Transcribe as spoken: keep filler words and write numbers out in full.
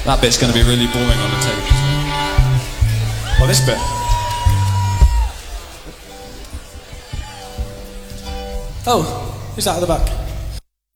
That bit's going to be really boring on the tape. Well, this bit. Oh, who's that at the back?